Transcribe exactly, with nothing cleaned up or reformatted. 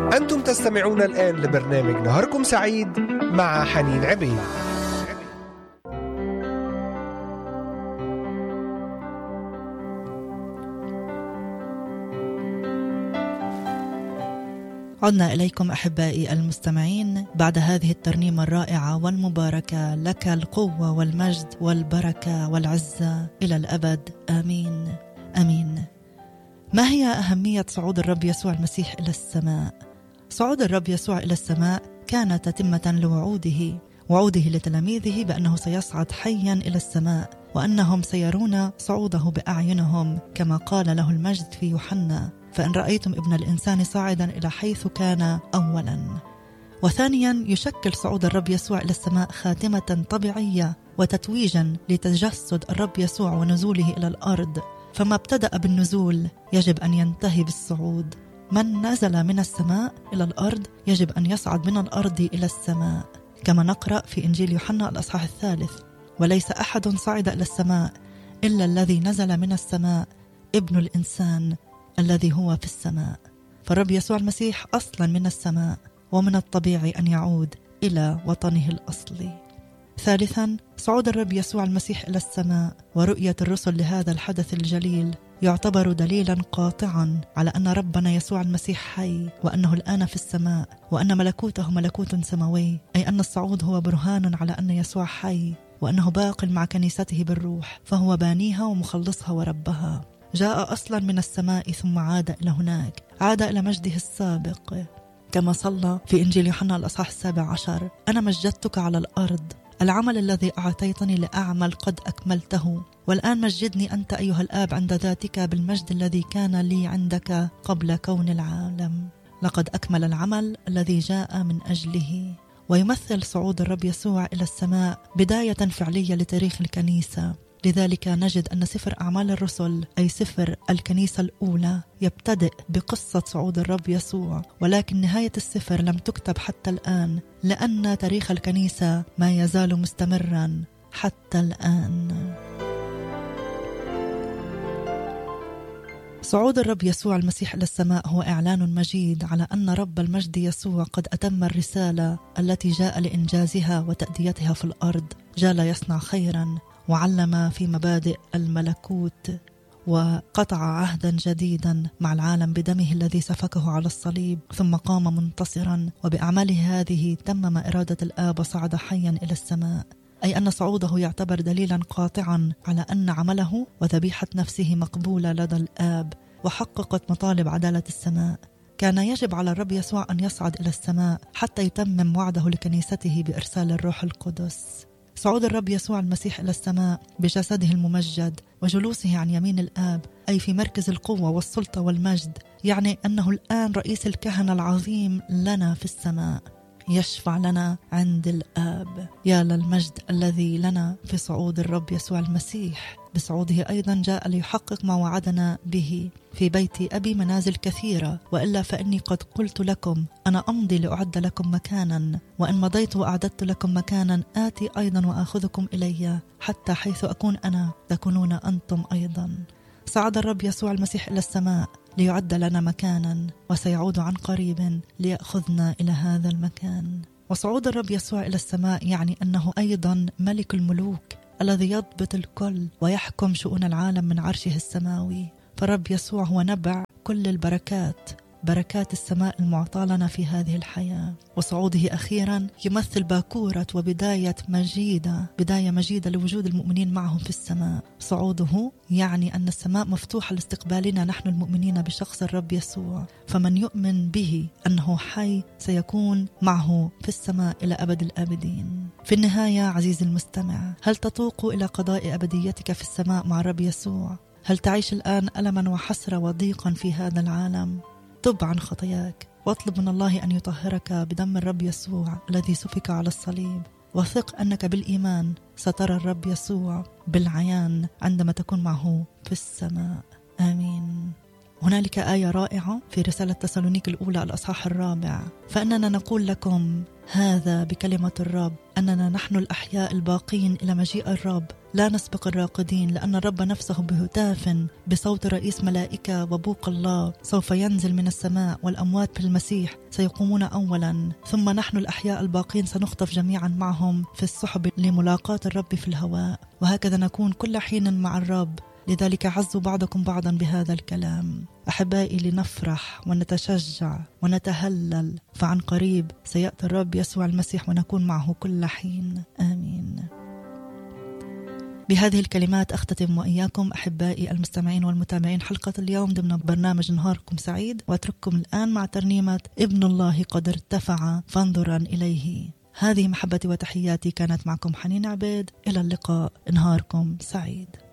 أنتم تستمعون الآن لبرنامج نهاركم سعيد مع حنين عبيد. عدنا إليكم أحبائي المستمعين بعد هذه الترنيمة الرائعة والمباركة. لك القوة والمجد والبركة والعزة إلى الأبد، آمين آمين. ما هي أهمية صعود الرب يسوع المسيح إلى السماء؟ صعود الرب يسوع إلى السماء كان تتمة لوعوده وعوده لتلاميذه بأنه سيصعد حيا إلى السماء، وأنهم سيرون صعوده بأعينهم كما قال له المجد في يوحنا: فإن رأيتم ابن الإنسان صاعدا إلى حيث كان أولا. وثانيا، يشكل صعود الرب يسوع إلى السماء خاتمة طبيعية وتتويجا لتجسد الرب يسوع ونزوله إلى الأرض، فما ابتدأ بالنزول يجب أن ينتهي بالصعود. من نزل من السماء إلى الأرض يجب أن يصعد من الأرض إلى السماء، كما نقرأ في إنجيل يوحنا الأصحاح الثالث: وليس أحد صعد إلى السماء إلا الذي نزل من السماء، ابن الإنسان الذي هو في السماء. فالرب يسوع المسيح أصلا من السماء، ومن الطبيعي أن يعود إلى وطنه الأصلي. ثالثا، صعود الرب يسوع المسيح إلى السماء ورؤية الرسل لهذا الحدث الجليل يعتبر دليلا قاطعا على أن ربنا يسوع المسيح حي، وأنه الآن في السماء، وأن ملكوته ملكوت سماوي، أي أن الصعود هو برهان على أن يسوع حي، وأنه باق مع كنيسته بالروح، فهو بانيها ومخلصها وربها. جاء أصلا من السماء ثم عاد إلى هناك، عاد إلى مجده السابق، كما صلى في إنجيل يوحنا الأصحاح السابع عشر: أنا مجدتك على الأرض، العمل الذي أعطيتني لأعمل قد أكملته، والآن مجدني أنت أيها الآب عند ذاتك بالمجد الذي كان لي عندك قبل كون العالم. لقد أكمل العمل الذي جاء من أجله. ويمثل صعود الرب يسوع إلى السماء بداية فعلية لتاريخ الكنيسة. لذلك نجد أن سفر أعمال الرسل، أي سفر الكنيسة الأولى، يبتدئ بقصة صعود الرب يسوع، ولكن نهاية السفر لم تكتب حتى الآن، لأن تاريخ الكنيسة ما يزال مستمرا حتى الآن. صعود الرب يسوع المسيح إلى السماء هو إعلان مجيد على أن رب المجد يسوع قد أتم الرسالة التي جاء لإنجازها وتأديتها في الأرض. جاء يصنع خيرا، وعلم في مبادئ الملكوت، وقطع عهدا جديدا مع العالم بدمه الذي سفكه على الصليب، ثم قام منتصرا، وبأعماله هذه تمم إرادة الآب وصعد حيا إلى السماء. أي أن صعوده يعتبر دليلا قاطعا على أن عمله وذبيحة نفسه مقبولة لدى الآب، وحققت مطالب عدالة السماء. كان يجب على الرب يسوع أن يصعد إلى السماء حتى يتمم وعده لكنيسته بإرسال الروح القدس. صعود الرب يسوع المسيح إلى السماء بجسده الممجد وجلوسه عن يمين الآب، أي في مركز القوة والسلطة والمجد، يعني أنه الآن رئيس الكهنة العظيم لنا في السماء، يشفع لنا عند الآب. يا للمجد الذي لنا في صعود الرب يسوع المسيح. بصعوده أيضا جاء ليحقق ما وعدنا به: في بيت أبي منازل كثيرة، وإلا فإني قد قلت لكم أنا أمضي لأعد لكم مكانا، وإن مضيت وأعددت لكم مكانا آتي أيضا وآخذكم إلي، حتى حيث أكون أنا تكونون أنتم أيضا. صعد الرب يسوع المسيح إلى السماء ليعد لنا مكانا، وسيعود عن قريب ليأخذنا إلى هذا المكان. وصعود الرب يسوع إلى السماء يعني أنه أيضا ملك الملوك الذي يضبط الكل ويحكم شؤون العالم من عرشه السماوي. فالرب يسوع هو نبع كل البركات، بركات السماء المعطاة لنا في هذه الحياة. وصعوده أخيرا يمثل باكورة وبداية مجيدة، بداية مجيدة لوجود المؤمنين معه في السماء. صعوده يعني أن السماء مفتوحة لاستقبالنا نحن المؤمنين بشخص الرب يسوع، فمن يؤمن به أنه حي سيكون معه في السماء إلى أبد الآبدين. في النهاية عزيزي المستمع، هل تتوق إلى قضاء أبديتك في السماء مع الرب يسوع؟ هل تعيش الآن ألما وحسرة وضيقا في هذا العالم؟ تب عن خطاياك واطلب من الله أن يطهرك بدم الرب يسوع الذي سفك على الصليب، وثق أنك بالإيمان سترى الرب يسوع بالعيان عندما تكون معه في السماء. آمين. هنالك آية رائعة في رسالة تسالونيك الأولى الأصحاح الرابع: فإننا نقول لكم هذا بكلمة الرب أننا نحن الأحياء الباقين إلى مجيء الرب لا نسبق الراقدين، لأن الرب نفسه بهتاف بصوت رئيس ملائكة وبوق الله سوف ينزل من السماء، والأموات بالمسيح سيقومون أولا، ثم نحن الأحياء الباقين سنخطف جميعا معهم في السحب لملاقاة الرب في الهواء، وهكذا نكون كل حين مع الرب. لذلك عزوا بعضكم بعضا بهذا الكلام. أحبائي، لنفرح ونتشجع ونتهلل، فعن قريب سيأتي الرب يسوع المسيح ونكون معه كل حين. آمين. بهذه الكلمات أختتم وإياكم أحبائي المستمعين والمتابعين حلقة اليوم ضمن برنامج نهاركم سعيد، وأترككم الآن مع ترنيمة ابن الله قد ارتفع فانظرا إليه. هذه محبتي وتحياتي، كانت معكم حنين عبيد. إلى اللقاء، نهاركم سعيد.